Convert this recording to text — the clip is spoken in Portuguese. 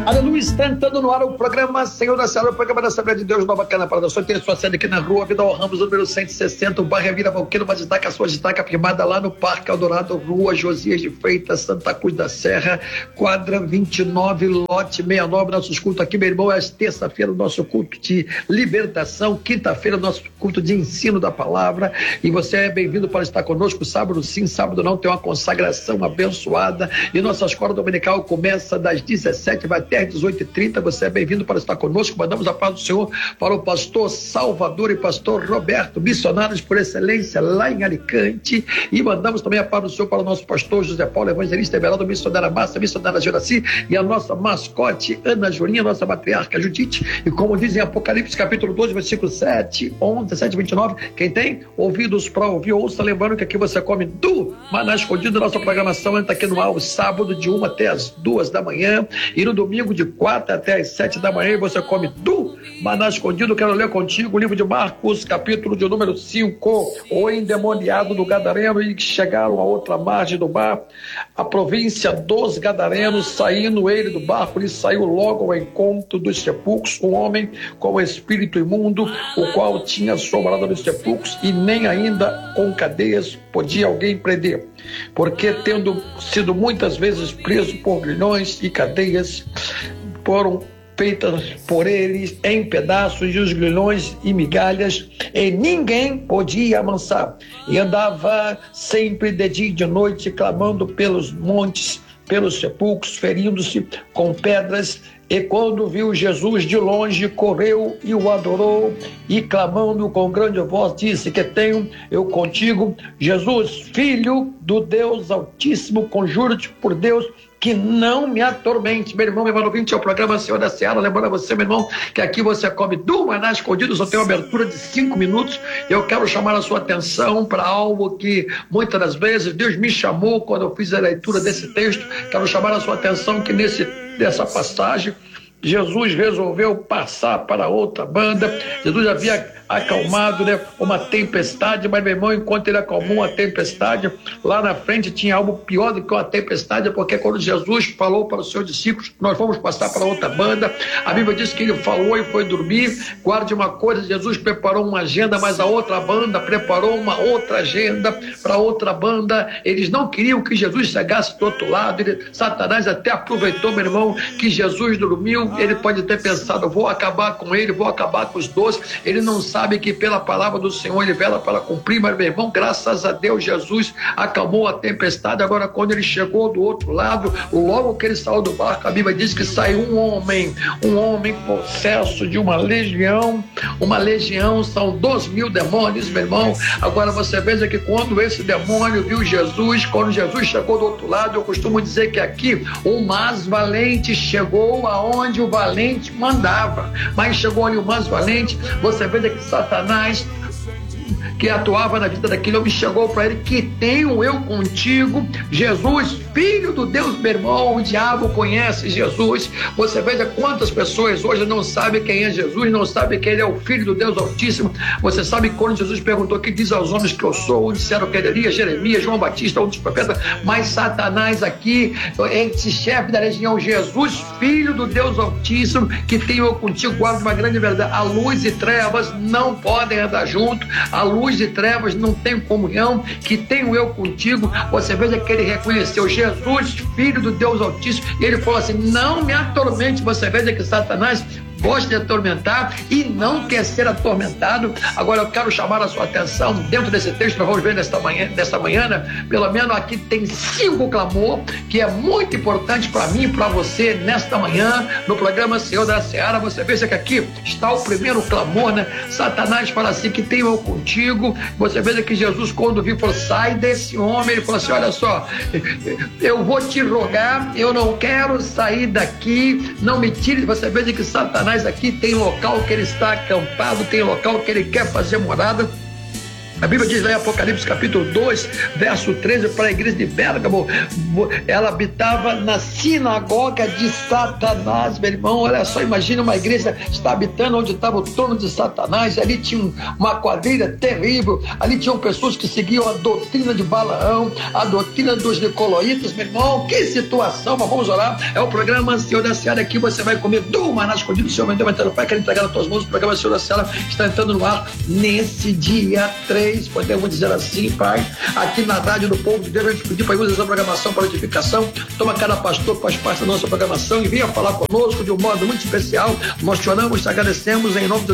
Aleluia, está entrando no ar o programa Senhor da Senhora, o programa da Assembleia de Deus Nova Cana para Nação. Tem sua sede aqui na rua Vidal Ramos, número 160, o bairro Vira Valqueiro, uma destaca, a sua destaca firmada lá no Parque Eldorado, rua Josias de Freitas, Santa Cruz da Serra, quadra 29, lote 69. Nossos cultos aqui, meu irmão, é terça-feira, o nosso culto de libertação, quinta-feira, o nosso culto de ensino da palavra. E você é bem-vindo para estar conosco. Sábado sim, sábado não, tem uma consagração abençoada. E nossa escola dominical começa das 17, vai até às 18h30. Você é bem-vindo para estar conosco. Mandamos a paz do Senhor para o pastor Salvador e pastor Roberto, missionários por excelência lá em Alicante. E mandamos também a paz do Senhor para o nosso pastor José Paulo, evangelista Everaldo, missionária Márcia, missionária Juraci, e a nossa mascote Ana Julinha, nossa matriarca Judite. E como diz em Apocalipse capítulo 12, versículo 7, 11, 17, 29, quem tem ouvidos para ouvir, ouça, lembrando que aqui você come do maná escondido. Nossa programação entra aqui no ar, sábado de 1 até as 2 da manhã, e no domingo de 4 até as 7 da manhã, e você come do maná escondido. Quero ler contigo o livro de Marcos, capítulo de número 5. O endemoniado do Gadareno, e chegaram a outra margem do mar, a província dos Gadarenos. Saindo ele do barco, ele saiu logo ao encontro dos sepulcros, um homem com espírito imundo, o qual tinha assombrado nos sepulcros, e nem ainda com cadeias podia alguém prender, porque tendo sido muitas vezes preso por grilhões e cadeias, foram feitas por eles em pedaços, e os grilhões e migalhas, e ninguém podia amansar. E andava sempre de dia e de noite, clamando pelos montes, pelos sepulcros, ferindo-se com pedras. E quando viu Jesus de longe, correu e o adorou, e clamando com grande voz, disse: que tenho eu contigo, Jesus, filho do Deus Altíssimo, conjuro-te por Deus que não me atormente. Meu irmão, meu irmão, ouvinte, é o programa Senhor da Seara. Lembrando a você, meu irmão, que aqui você come do maná escondido. Só tem uma abertura de 5 minutos. Eu quero chamar a sua atenção para algo que muitas das vezes Deus me chamou quando eu fiz a leitura desse texto. Quero chamar a sua atenção que dessa passagem, Jesus resolveu passar para outra banda. Jesus havia acalmado, uma tempestade, mas, meu irmão, enquanto ele acalmou uma tempestade, lá na frente tinha algo pior do que uma tempestade, porque quando Jesus falou para os seus discípulos: nós vamos passar para outra banda, a Bíblia diz que ele falou e foi dormir. Guarde uma coisa: Jesus preparou uma agenda, mas a outra banda preparou uma outra agenda para outra banda. Eles não queriam que Jesus chegasse do outro lado. Satanás até aproveitou, meu irmão, que Jesus dormiu. Ele pode ter pensado: vou acabar com ele, vou acabar com os 12. Ele não sabe que pela palavra do Senhor ele vela para cumprir. Mas, meu irmão, graças a Deus, Jesus acalmou a tempestade. Agora, quando ele chegou do outro lado, logo que ele saiu do barco, a Bíblia diz que saiu um homem possesso de uma legião. Uma legião são 2.000 demônios, meu irmão. Agora você veja que quando esse demônio viu Jesus, quando Jesus chegou do outro lado, eu costumo dizer que aqui o mais valente chegou aonde o valente mandava. Mas chegou ali o mais valente. Você veja que Satanás, que atuava na vida daquele homem, chegou para ele: que tenho eu contigo, Jesus, filho do Deus. Meu irmão, o diabo conhece Jesus. Você veja quantas pessoas hoje não sabem quem é Jesus, não sabem que ele é o filho do Deus Altíssimo. Você sabe que quando Jesus perguntou: que diz aos homens que eu sou? Disseram que ele era Jeremias, João Batista, um dos profetas. Mas Satanás aqui, esse chefe da legião: Jesus, filho do Deus Altíssimo, que tenho eu contigo. Guarda uma grande verdade: a luz e trevas não podem andar junto. A luz e trevas não tem comunhão. Que tenho eu contigo. Você veja que ele reconheceu Jesus, filho do Deus Altíssimo, e ele falou assim: não me atormente. Você veja que Satanás gosta de atormentar e não quer ser atormentado. Agora eu quero chamar a sua atenção dentro desse texto. Nós vamos ver nesta manhã, pelo menos aqui tem 5 clamor que é muito importante para mim e para você nesta manhã no programa Senhor da Seara. Você veja que aqui está o primeiro clamor, Satanás fala assim: que tenho eu contigo. Você veja que Jesus, quando viu, falou: sai desse homem. Ele falou assim: olha só, eu vou te rogar, eu não quero sair daqui, não me tire. Você veja que Satanás aqui tem local que ele está acampado, tem local que ele quer fazer morada. A Bíblia diz lá em Apocalipse capítulo 2, verso 13, para a igreja de Pérgamo, ela habitava na sinagoga de Satanás, meu irmão. Olha só, imagina uma igreja está habitando onde estava o trono de Satanás. Ali tinha uma quadrilha terrível, ali tinham pessoas que seguiam a doutrina de Balaão, a doutrina dos nicolaítas, meu irmão. Que situação, mas vamos orar. É o programa Senhor da Seara, aqui você vai comer do maná escondido. O Senhor vai ter o Pai, quero entregar nas tuas mãos. O programa Senhor da Seara está entrando no ar nesse dia 3, podemos dizer assim, Pai, aqui na Rádio do Povo de Deus. A gente pedir para usar essa programação para notificação. Toma cada pastor que faz parte da nossa programação e venha falar conosco de um modo muito especial. Nós te oramos, te agradecemos em nome de